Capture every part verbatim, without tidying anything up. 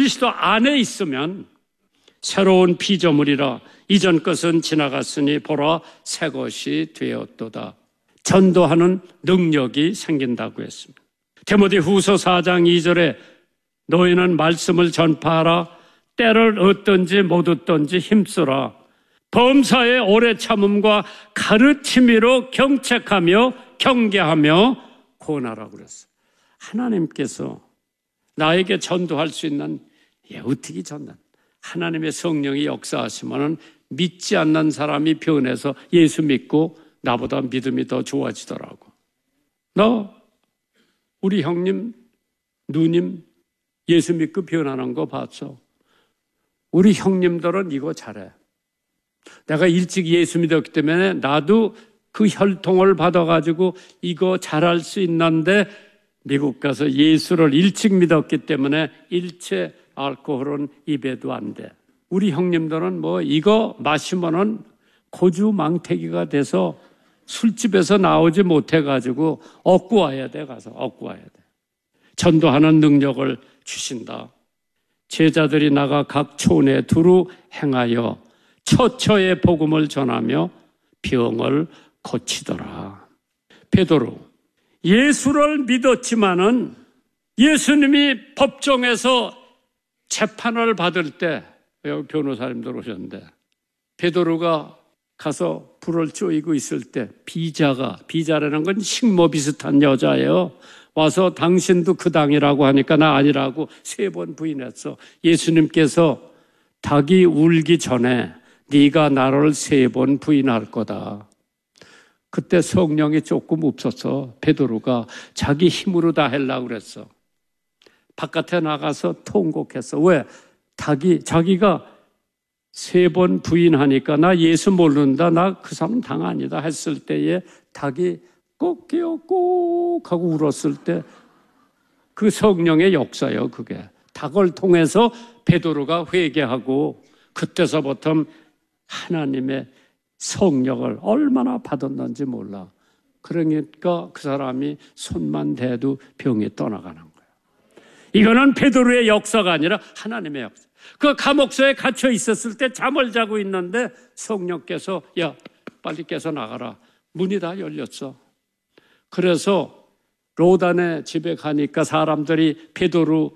그리스도 안에 있으면 새로운 피조물이라 이전 것은 지나갔으니 보라 새 것이 되었도다. 전도하는 능력이 생긴다고 했습니다. 디모데 후서 사 장 이 절에 너희는 말씀을 전파하라. 때를 얻든지 못 얻든지 힘쓰라. 범사의 오래 참음과 가르침으로 경책하며 경계하며 권하라고 그랬어요. 하나님께서 나에게 전도할 수 있는 예, 어떻게 전도? 하나님의 성령이 역사하시면 믿지 않는 사람이 변해서 예수 믿고 나보다 믿음이 더 좋아지더라고. 너 우리 형님, 누님 예수 믿고 변하는 거 봤어? 우리 형님들은 이거 잘해. 내가 일찍 예수 믿었기 때문에 나도 그 혈통을 받아가지고 이거 잘할 수 있는데 미국 가서 예수를 일찍 믿었기 때문에 일체 알코올은 입에도 안 돼. 우리 형님들은 뭐 이거 마시면은 고주 망태기가 돼서 술집에서 나오지 못해가지고 얻고 와야 돼. 가서 얻고 와야 돼. 전도하는 능력을 주신다. 제자들이 나가 각 촌에 두루 행하여 처처의 복음을 전하며 병을 고치더라. 베드로 예수를 믿었지만은 예수님이 법정에서 재판을 받을 때 여기 변호사님들 오셨는데 베드로가 가서 불을 쪼이고 있을 때 비자가 비자라는 건 식모 비슷한 여자예요. 와서 당신도 그 당이라고 하니까 나 아니라고 세 번 부인했어. 예수님께서 닭이 울기 전에 네가 나를 세 번 부인할 거다. 그때 성령이 조금 없어서 베드로가 자기 힘으로 다 하려고 그랬어. 바깥에 나가서 통곡했어. 왜? 닭이 자기가 세 번 부인하니까 나 예수 모른다. 나 그 사람 당 아니다 했을 때에 닭이 꼭 깨어 꼭 하고 울었을 때 그 성령의 역사예요. 그게 닭을 통해서 베드로가 회개하고 그때서부터 하나님의 성령을 얼마나 받았는지 몰라. 그러니까 그 사람이 손만 대도 병이 떠나가는 거예요. 이거는 베드로의 역사가 아니라 하나님의 역사. 그 감옥소에 갇혀 있었을 때 잠을 자고 있는데 성령께서 야 빨리 깨서 나가라. 문이 다 열렸어. 그래서 로단의 집에 가니까 사람들이 베드로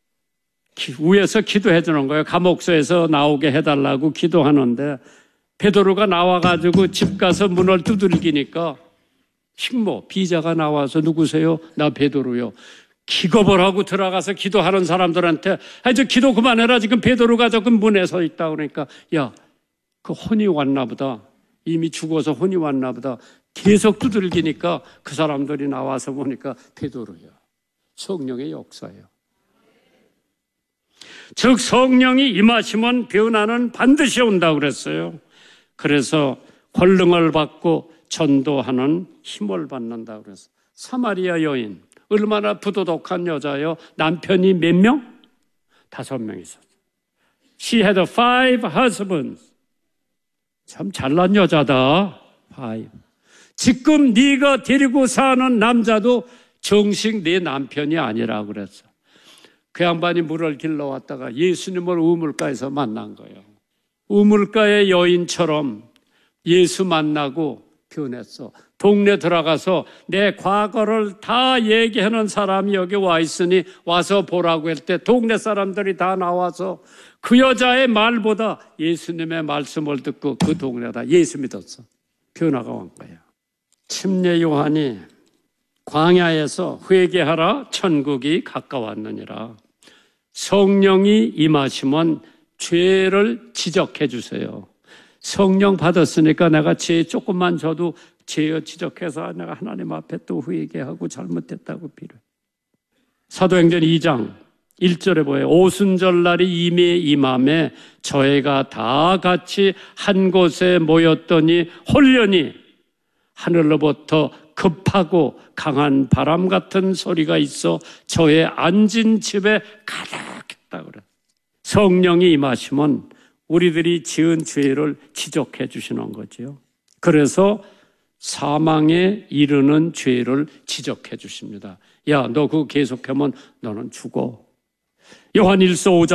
위에서 기도해 주는 거예요. 감옥소에서 나오게 해달라고 기도하는데 베드로가 나와가지고 집 가서 문을 두들기니까 식모 비자가 나와서 누구세요? 나 베드로요. 기겁을 하고 들어가서 기도하는 사람들한테 아, 저 기도 그만해라. 지금 베드로가 조금 문에 서 있다. 그러니까 야, 그 혼이 왔나 보다. 이미 죽어서 혼이 왔나 보다. 계속 두들기니까 그 사람들이 나와서 보니까 베드로요. 성령의 역사예요. 즉 성령이 임하시면 변화는 반드시 온다고 그랬어요. 그래서 권능을 받고 전도하는 힘을 받는다고 그랬어요. 사마리아 여인 얼마나 부도덕한 여자예요. 남편이 몇 명? 다섯 명 있었어요. She had five husbands. 참 잘난 여자다. five. 지금 네가 데리고 사는 남자도 정식 네 남편이 아니라고 그랬어. 그 양반이 물을 길러왔다가 예수님을 우물가에서 만난 거예요. 우물가의 여인처럼 예수 만나고 변했어. 동네 들어가서 내 과거를 다 얘기하는 사람이 여기 와 있으니 와서 보라고 할 때 동네 사람들이 다 나와서 그 여자의 말보다 예수님의 말씀을 듣고 그 동네다 예수 믿었어. 변화가 온 거야. 침례 요한이 광야에서 회개하라 천국이 가까웠느니라. 성령이 임하시면 죄를 지적해 주세요. 성령 받았으니까 내가 죄 조금만 져도 죄여 지적해서 내가 하나님 앞에 또 회개하고 잘못했다고 빌어요. 사도행전 이 장 일 절에 보여요. 오순절날이 이미 임함에 저희가 다 같이 한 곳에 모였더니 홀련히 하늘로부터 급하고 강한 바람 같은 소리가 있어 저의 앉은 집에 가득했다 그래. 성령이 임하시면 우리들이 지은 죄를 지적해 주시는 거죠. 그래서 사망에 이르는 죄를 지적해 주십니다. 야, 너 그거 계속하면 너는 죽어. 요한일서 오 장